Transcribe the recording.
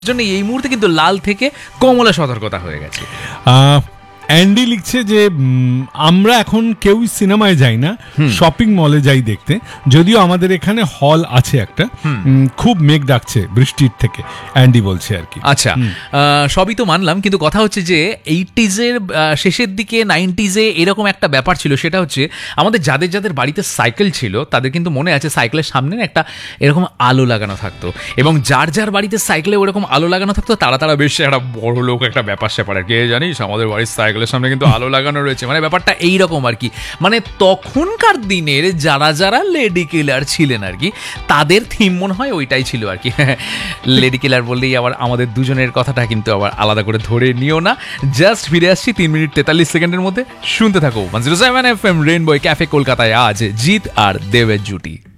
জন্য এই মুহূর্তে কিন্তু লাল থেকে কমলা সতর্কতা হয়ে গেছে। অ্যান্ডি লিখছে যে আমরা এখন কেউই সিনেমায় যাই না, শপিং মলে যাই দেখতে, যদিও আমাদের এখানে হল আছে একটা। খুব মেঘ ডাকছে বৃষ্টির থেকে, অ্যান্ডি বলছে আর কি। আচ্ছা, সবই তো মানলাম, কিন্তু কথা হচ্ছে যে 80s-এর শেষের দিকে 90s-এ এরকম একটা ব্যাপার ছিল, সেটা হচ্ছে আমাদের যাদের যাদের বাড়িতে সাইকেল ছিল তাদের কিন্তু মনে আছে সাইকেলের সামনে একটা এরকম আলো লাগানো থাকতো, এবং যার যার বাড়িতে সাইকেলে ওরকম আলো লাগানো থাকতো তারা বেশ একটা বড় লোক একটা ব্যাপার স্যাপার আর কি, জানিস আমাদের বাড়ির সাইকেলের সামনে কিন্তু আলো লাগানো রয়েছে, মানে ব্যাপারটা এইরকম আর কি। মানে তখনকার দিনের যারা যারা লেডি কিলার ছিলেন আর কি, তাদের থিম মনে হয় ওইটাই ছিল আর কি। লেডি কিলার বললেই আবার আমাদের দুজনের কথাটা কিন্তু আবার আলাদা করে ধরে নিও না। জাস্ট ফিরে আসছি 3 মিনিট 43 সেকেন্ডের মধ্যে। শুনতে থাকো 107 FM রেইনবো ক্যাফে কলকাতায়, আজ জিৎ আর দেবের জুটি।